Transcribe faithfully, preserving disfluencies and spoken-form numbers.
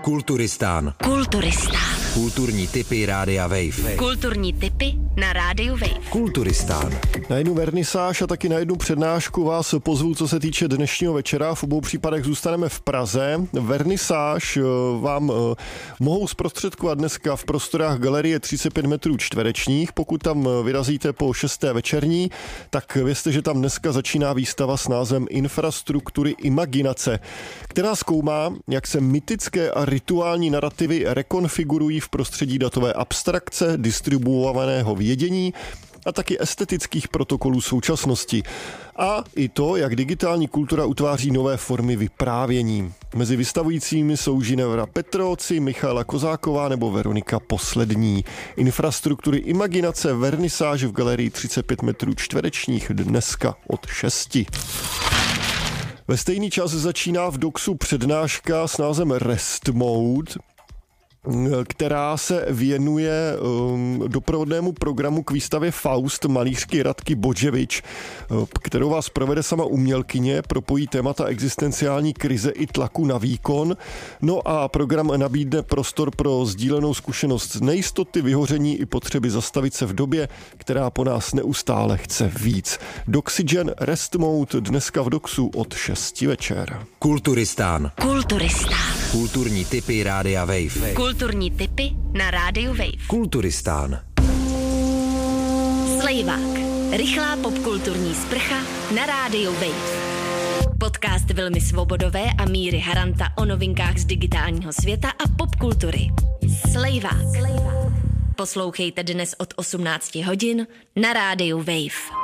Kulturistán. Kulturistán. Kulturní tipy Rádia Wave. Kulturní tipy na Rádiu Wave. Kulturistán. Na jednu vernisáž a taky na jednu přednášku vás pozvu, co se týče dnešního večera. V obou případech zůstaneme v Praze. Vernisáž vám mohou zprostředkovat dneska v prostorách galerie třicet pět metrů čtverečních. Pokud tam vyrazíte po šesté večerní, tak vězte, že tam dneska začíná výstava s názvem Infrastruktury imaginace, která zkoumá, jak se mytické a rituální narrativy rekonfigurují v prostředí datové abstrakce, distribuovaného vědění a taky estetických protokolů současnosti. A i to, jak digitální kultura utváří nové formy vyprávění. Mezi vystavujícími jsou Ginevra Petroci, Michaela Kozáková nebo Veronika Poslední. Infrastruktury imaginace, vernisáž v galerii třicet pět metrů čtverečních dneska od šesti. Ve stejný čas začíná v Doxu přednáška s názvem Rest Mode, která se věnuje um, doprovodnému programu k výstavě Faust malířky Radky Bodževič, kterou vás provede sama umělkyně, propojí témata existenciální krize i tlaku na výkon. No a program nabídne prostor pro sdílenou zkušenost z nejistoty, vyhoření i potřeby zastavit se v době, která po nás neustále chce víc. Doxygen Rest Mode dneska v Doxu od šesti večer. Kulturistán. Kulturistán. Kulturní tipy Rádia Wave. Kulturní tipy na Rádiu Wave. Kulturistán. Slejvák. Rychlá popkulturní sprcha na Rádiu Wave. Podcast Vilmy Svobodové a Míry Haranta o novinkách z digitálního světa a popkultury. Slejvák. Poslouchejte dnes od osmnácti hodin na Rádiu Wave.